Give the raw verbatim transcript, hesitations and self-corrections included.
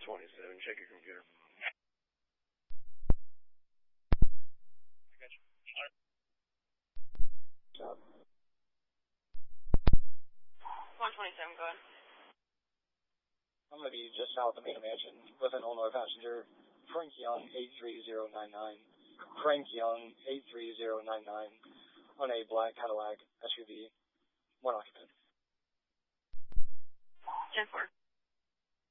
twenty-seven, check your computer. I got you. Stop. one twenty-seven, go ahead. I'm going to be just south of Main Mansion with an Illinois passenger, Frank Young, eight three zero nine nine. Frank Young, eight three zero nine nine, on a black Cadillac S U V, one occupant. ten four.